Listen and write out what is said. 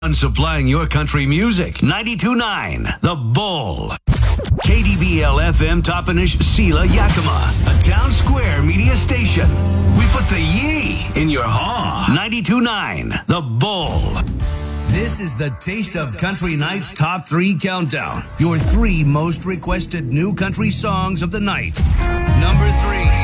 On supplying your country music. 92.9 The Bull. KDBL FM Toppenish Sela Yakima. A town square media station. We put the yee in your haw. 92.9 The Bull. This is the Taste of Country Night's Top 3 Countdown. Your 3 most requested new country songs of the night. Number 3.